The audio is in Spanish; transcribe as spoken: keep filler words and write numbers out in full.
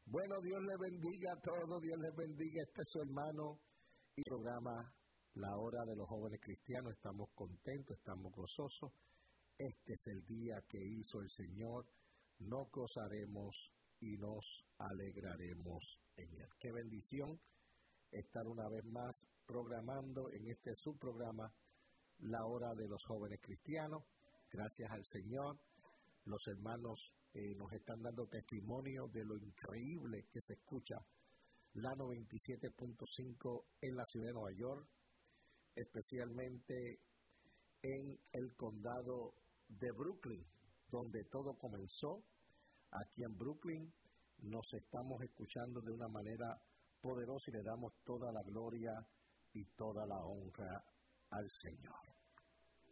Bueno, Dios les bendiga a todos, Dios les bendiga. Este es su hermano y programa La Hora de los Jóvenes Cristianos. Estamos contentos, estamos gozosos. Este es el día que hizo el Señor. Nos gozaremos y nos alegraremos en él. Qué bendición estar una vez más programando en este subprograma La Hora de los Jóvenes Cristianos. Gracias al Señor. Los hermanos eh, nos están dando testimonio de lo increíble que se escucha la noventa y siete punto cinco en la ciudad de Nueva York, especialmente en el condado de Brooklyn, donde todo comenzó. Aquí en Brooklyn nos estamos escuchando de una manera poderosa y le damos toda la gloria y toda la honra al Señor.